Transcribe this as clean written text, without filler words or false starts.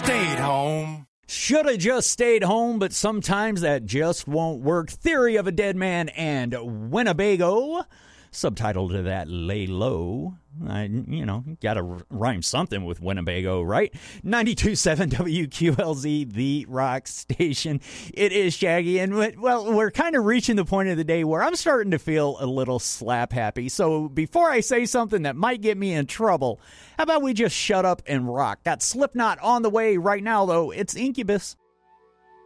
stayed home. Shoulda just stayed home, but sometimes that just won't work. Theory of a Dead Man and Winnebago. Subtitle to that, Lay Low. Gotta rhyme something with Winnebago, right? 92.7 WQLZ, the rock station. It is Shaggy, and we're kind of reaching the point of the day where I'm starting to feel a little slap happy. So before I say something that might get me in trouble, how about we just shut up and rock? Got Slipknot on the way right now, though. It's Incubus.